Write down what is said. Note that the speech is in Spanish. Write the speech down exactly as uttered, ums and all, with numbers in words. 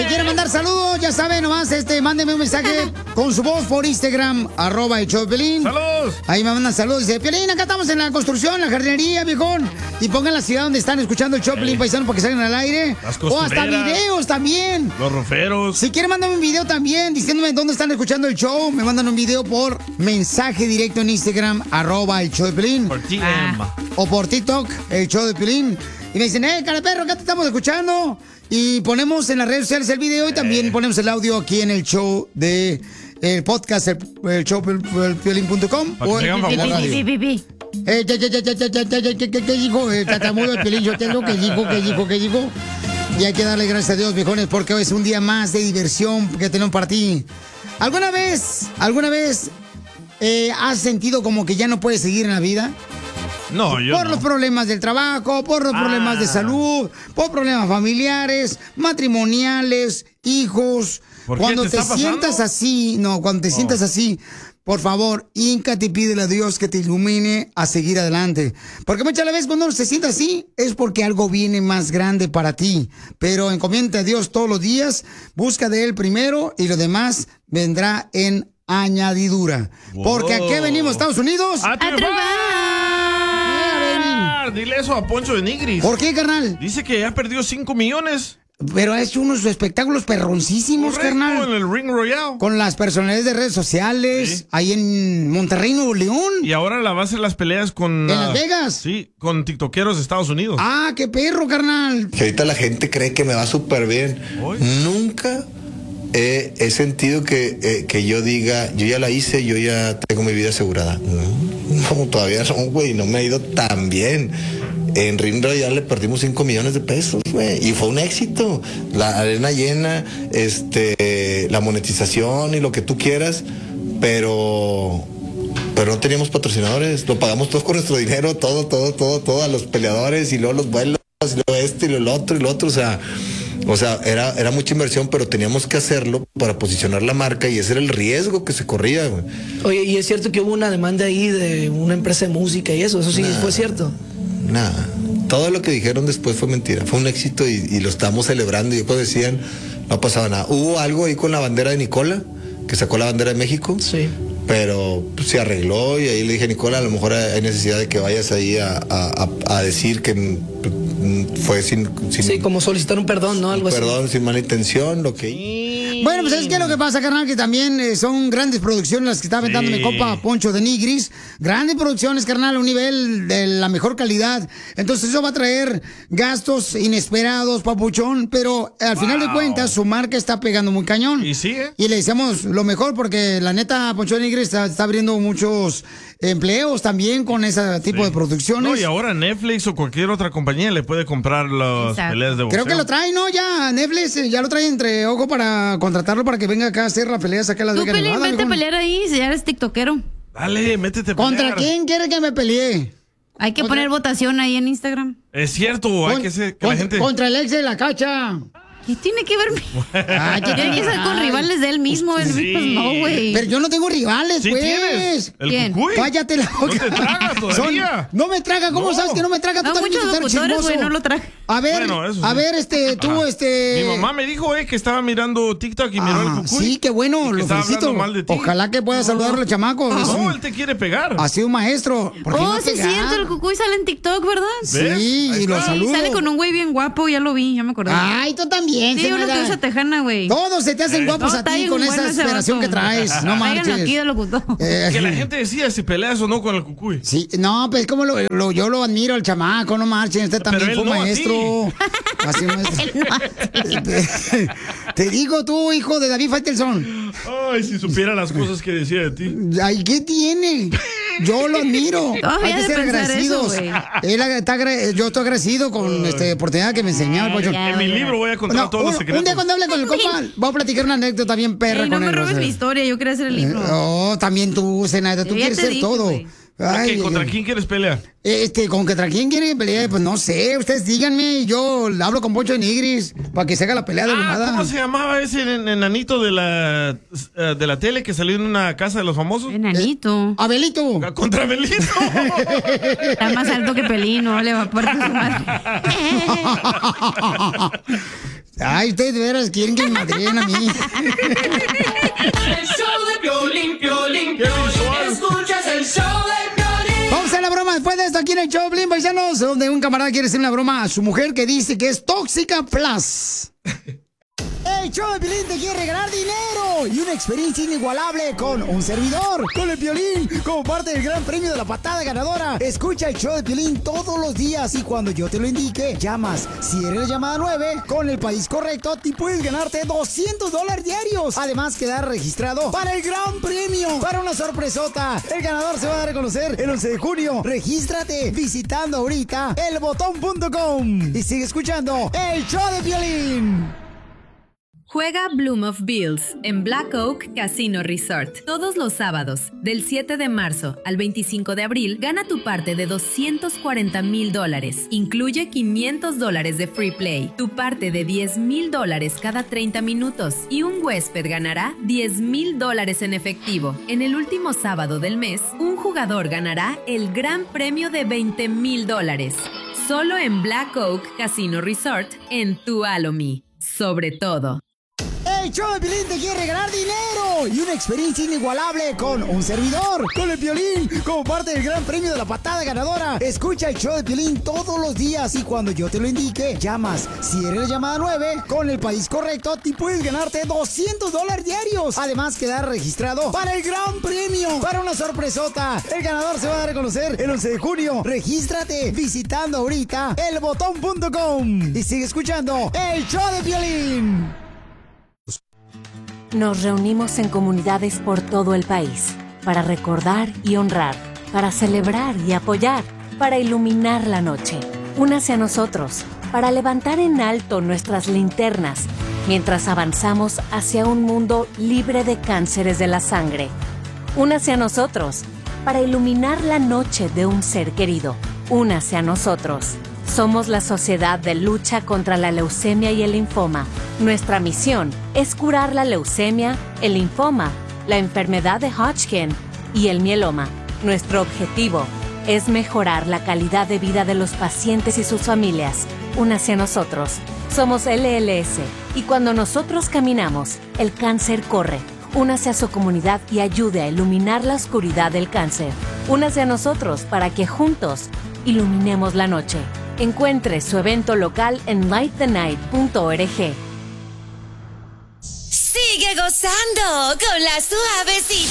quiere mandar saludos, ya sabe, nomás, este, mándeme un mensaje con su voz por Instagram, arroba el show de Piolín. ¡Saludos! Ahí me mandan saludos. Dice, Piolín, acá estamos en la construcción, la jardinería, viejón. Y pongan la ciudad donde están escuchando el show, Piolín, hey. Paisano, para que salgan al aire. Las o hasta videos también. Los roferos. Si quieren, mándame un video también, diciéndome dónde están escuchando el show. Me mandan un video por mensaje directo en Instagram, arroba el show de Piolín. Por T M. Ah. O por TikTok, el show de Piolín. Y me dicen, eh, cara perro, acá te estamos escuchando. Y ponemos en las redes sociales el video y también eh. ponemos el audio aquí en el show de el podcast, el, el show piolín punto com. O el Eh, ¿Qué dijo? Tatamudo de Piolín, yo tengo que dijo, que dijo, que dijo. Y hay que darle gracias a Dios, viejones, porque hoy es un día más de diversión que tenemos para ti. ¿Alguna vez, alguna vez eh, has sentido como que ya no puedes seguir en la vida? No, yo Por no. los problemas del trabajo, por los ah. problemas de salud, por problemas familiares, matrimoniales, hijos. ¿Por Cuando qué te, te está sientas pasando? así, no, cuando te oh. sientas así, por favor, híncate y pídele a Dios que te ilumine a seguir adelante. Porque muchas veces cuando uno se siente así, es porque algo viene más grande para ti. Pero encomienda a Dios todos los días, busca de Él primero y lo demás vendrá en añadidura. Wow. Porque ¿a qué venimos, Estados Unidos? ¡A triunfar! Dile eso a Poncho de Nigris. ¿Por qué, carnal? Dice que ya perdió cinco millones. Pero ha hecho unos espectáculos perroncísimos, Correcto, carnal. en el Ring Royale. Con las personalidades de redes sociales, sí. ahí en Monterrey, Nuevo León. Y ahora la va a hacer las peleas con... ¿En uh, Las Vegas? Sí, con tiktokeros de Estados Unidos. Ah, qué perro, carnal. Que ahorita la gente cree que me va súper bien. ¿Hoy? Nunca he, he sentido que, eh, que yo diga, yo ya la hice, yo ya tengo mi vida asegurada. No, no todavía no, güey, no me ha ido tan bien. En Ring Royale le perdimos cinco millones de pesos, güey, y fue un éxito. La arena llena, este, la monetización y lo que tú quieras, pero, pero no teníamos patrocinadores, lo pagamos todos con nuestro dinero, todo, todo, todo, todo, a los peleadores y luego los vuelos, y luego esto y lo otro y lo otro, o sea, o sea, era, era mucha inversión, pero teníamos que hacerlo para posicionar la marca y ese era el riesgo que se corría, güey. Oye, y es cierto que hubo una demanda ahí de una empresa de música y eso, eso sí nah. fue cierto. Nada, todo lo que dijeron después fue mentira, fue un éxito y, y lo estamos celebrando y después decían, no pasaba nada. Hubo algo ahí con la bandera de Nicola, que sacó la bandera de México, sí. pero pues, se arregló y ahí le dije, Nicola, a lo mejor hay necesidad de que vayas ahí a, a, a decir que fue sin, sin... Sí, como solicitar un perdón, ¿no? Algo perdón, así. sin mala intención, lo que... Bueno, pues es que lo que pasa, carnal, que también eh, son grandes producciones las que está aventando sí. mi compa Poncho de Nigris. Grandes producciones, carnal, a un nivel de la mejor calidad. Entonces eso va a traer gastos inesperados, papuchón. Pero al wow. final de cuentas, su marca está pegando muy cañón. Y sí, ¿eh? Y le deseamos lo mejor porque la neta, Poncho de Nigris está, está abriendo muchos empleos también con ese tipo sí. de producciones. No, y ahora Netflix o cualquier otra compañía le puede comprar las Exacto. peleas de boxeo. Creo que lo trae, ¿no? Ya Netflix ya lo trae entre ojo para contratarlo para que venga acá a hacer la pelea, sacar las Tú, Vegas Pelín, Nevada, vete a algo. pelear ahí si ya eres tiktokero. Dale, métete a pelear. ¿Contra quién quiere que me pelee? Hay que ¿Contra? poner votación ahí en Instagram. Es cierto, Con, hay que ser que con, la gente... Contra el ex de la Cacha. ¿Qué tiene que ver? Ay, ¿qué tiene que ser con rivales de él mismo. Sí. Pues no, güey. Pero yo no tengo rivales, sí pues. Tienes. El ¿Quién? Cucuy. Cállate la boca. No te traga todavía. Son, no me traga, ¿cómo no. sabes que no me traga? Tú no, también muchos estás locutores, güey, no lo traga. A ver, bueno, eso sí. a ver, este, tú, ah. este... Mi mamá me dijo, eh, que estaba mirando TikTok y miró ah, el Cucuy. Sí, qué bueno, lo felicito. Mal de ti. Ojalá que pueda saludarle al chamaco. No, un... él te quiere pegar. Ha sido un maestro. Oh, sí es cierto, el Cucuy sale en TikTok, ¿verdad? ¿Ves? Sí, y lo saludo. Sale con un güey bien guapo, ya lo vi, ya me acordé. Ay, tú también. Sí, uno que usa tejana, güey. Todos se te hacen eh. guapos no, a ti con esa bueno esperación que traes. No marches. Aquí de locutor. Eh, que la gente decía si peleas o no con el Cucuy. Sí, no, pues como lo, lo, yo lo admiro al chamaco, no marchen. Este también fue no maestro. Así maestro. te, te digo tú, hijo de David Faitelson. Ay, si supiera las cosas que decía de ti. Ay, ¿qué tiene? Yo lo admiro. Oh, hay que ser agradecidos. Eso, Él está, yo estoy agradecido con esta oportunidad que me enseñó. En ya, mi ya. libro voy a contar no, todos un, los secretos. Un día cuando hable con el compa, voy a platicar una anécdota bien perra Ey, con no él. No me robes o sea. mi historia, yo quería hacer el libro. Eh, oh, también tú, Zenaida, tú quieres ser dije, todo. Wey. Ay, ¿Qué, ¿Contra ay, quién quieres pelear? Este, ¿contra quién quiere pelear? Pues no sé, ustedes díganme, yo hablo con Poncho de Nigris para que se haga la pelea de ah, nada. ¿Cómo se llamaba ese enanito de la de la tele que salió en una casa de los famosos? Enanito. Eh, Abelito. Contra Abelito. Está más alto que Pelín, no le va a poder su madre. Ay, ustedes de veras quieren que me madreen a mí. El show de Piolín, Piolín, Piolín. Escuchas el show de Piolín. Vamos a hacer la broma después de esto aquí en el show, Piolín, paisanos, donde un camarada quiere hacer una broma a su mujer que dice que es tóxica plus. El show de Piolín te quiere regalar dinero y una experiencia inigualable con un servidor, con el Piolín, como parte del gran premio de la patada ganadora. Escucha el show de Piolín todos los días y cuando yo te lo indique, llamas. Si eres la llamada nueve, con el país correcto, te puedes ganarte doscientos dólares diarios. Además, quedar registrado para el gran premio, para una sorpresota. El ganador se va a dar a conocer el once de junio. Regístrate visitando ahorita el botón punto com y sigue escuchando el show de Piolín. Juega Bloom of Bills en Black Oak Casino Resort. Todos los sábados, del siete de marzo al veinticinco de abril, gana tu parte de doscientos cuarenta mil dólares. Incluye quinientos dólares de free play, tu parte de diez mil dólares cada treinta minutos y un huésped ganará diez mil dólares en efectivo. En el último sábado del mes, un jugador ganará el gran premio de veinte mil dólares. Solo en Black Oak Casino Resort en Tuolumne. Sobre todo. El show de Piolín te quiere regalar dinero y una experiencia inigualable con un servidor, con el Piolín, como parte del gran premio de la patada ganadora. Escucha el show de Piolín todos los días y cuando yo te lo indique, llamas. Si eres la llamada nueve, con el país correcto, te puedes ganarte doscientos dólares diarios. Además, quedar registrado para el gran premio, para una sorpresota. El ganador se va a dar a conocer el once de junio. Regístrate visitando ahorita el botón punto com y sigue escuchando el show de Piolín. Nos reunimos en comunidades por todo el país para recordar y honrar, para celebrar y apoyar, para iluminar la noche. Únase a nosotros para levantar en alto nuestras linternas mientras avanzamos hacia un mundo libre de cánceres de la sangre. Únase a nosotros para iluminar la noche de un ser querido. Únase a nosotros. Somos la Sociedad de Lucha contra la Leucemia y el Linfoma. Nuestra misión es curar la leucemia, el linfoma, la enfermedad de Hodgkin y el mieloma. Nuestro objetivo es mejorar la calidad de vida de los pacientes y sus familias. Únase a nosotros. Somos L L S y cuando nosotros caminamos, el cáncer corre. Únase a su comunidad y ayude a iluminar la oscuridad del cáncer. Únase a nosotros para que juntos iluminemos la noche. Encuentre su evento local en light the night punto org. Sigue gozando con la suavecita.